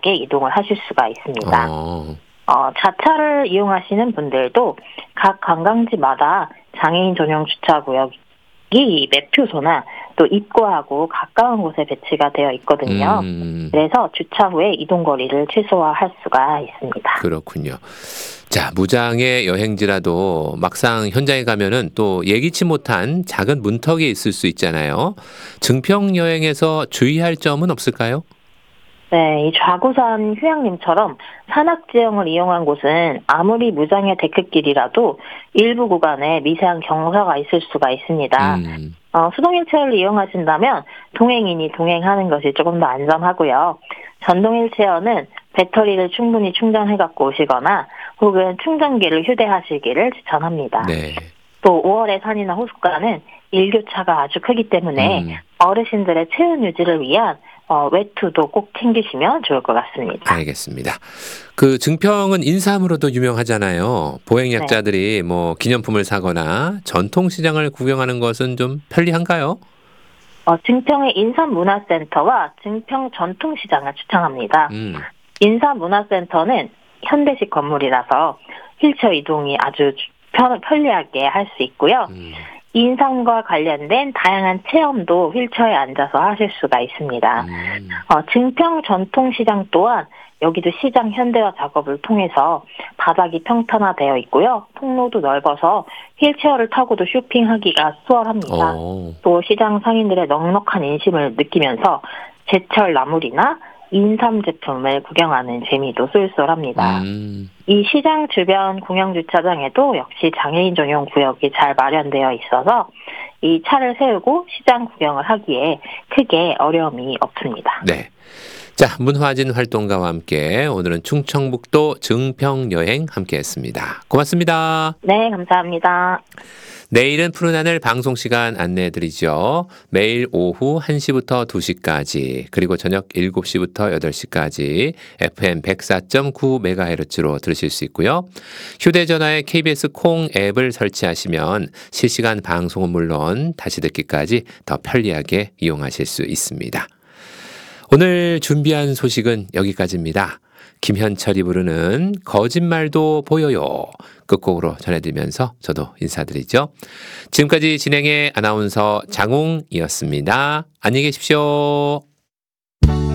편리하게 이동을 하실 수가 있습니다. 어. 자차를 이용하시는 분들도 각 관광지마다 장애인 전용 주차구역이 매표소나 또 입구하고 가까운 곳에 배치가 되어 있거든요. 그래서 주차 후에 이동 거리를 최소화할 수가 있습니다. 그렇군요. 자, 무장의 여행지라도 막상 현장에 가면은 또 예기치 못한 작은 문턱이 있을 수 있잖아요. 증평 여행에서 주의할 점은 없을까요? 네, 이 좌구산 휴양림처럼 산악지형을 이용한 곳은 아무리 무장의 데크길이라도 일부 구간에 미세한 경사가 있을 수가 있습니다. 수동 휠체어를 이용하신다면 동행인이 동행하는 것이 조금 더 안전하고요. 전동 휠체어는 배터리를 충분히 충전해 갖고 오시거나 혹은 충전기를 휴대하시기를 추천합니다. 네. 또 5월의 산이나 호숫가는 일교차가 아주 크기 때문에 어르신들의 체온 유지를 위한 외투도 꼭 챙기시면 좋을 것 같습니다. 알겠습니다. 그 증평은 인삼으로도 유명하잖아요. 보행약자들이 뭐 기념품을 사거나 전통시장을 구경하는 것은 좀 편리한가요? 증평의 인삼문화센터와 증평 전통시장을 추천합니다. 인삼문화센터는 현대식 건물이라서 휠체어 이동이 아주 편리하게 할 수 있고요. 인삼과 관련된 다양한 체험도 휠체어에 앉아서 하실 수가 있습니다. 증평 전통시장 또한 여기도 시장 현대화 작업을 통해서 바닥이 평탄화되어 있고요. 통로도 넓어서 휠체어를 타고도 쇼핑하기가 수월합니다. 또 시장 상인들의 넉넉한 인심을 느끼면서 제철 나물이나 인삼 제품을 구경하는 재미도 쏠쏠합니다. 이 시장 주변 공영주차장에도 역시 장애인 전용 구역이 잘 마련되어 있어서 이 차를 세우고 시장 구경을 하기에 크게 어려움이 없습니다. 네. 자, 문화진 활동가와 함께 오늘은 충청북도 증평 여행 함께했습니다. 고맙습니다. 네, 감사합니다. 내일은 푸른 하늘 방송 시간 안내해드리죠. 매일 오후 1시부터 2시까지 그리고 저녁 7시부터 8시까지 FM 104.9MHz로 들으실 수 있고요. 휴대전화에 KBS 콩 앱을 설치하시면 실시간 방송은 물론 다시 듣기까지 더 편리하게 이용하실 수 있습니다. 오늘 준비한 소식은 여기까지입니다. 김현철이 부르는 거짓말도 보여요. 끝곡으로 전해드리면서 저도 인사드리죠. 지금까지 진행의 아나운서 장웅이었습니다. 안녕히 계십시오.